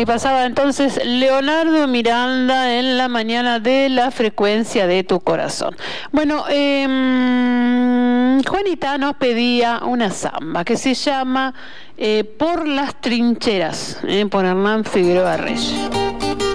pasaba entonces Leonardo Miranda en la mañana de La frecuencia de tu corazón. Bueno, Juanita nos pedía una samba que se llama Por las trincheras, por Hernán Figueroa Reyes.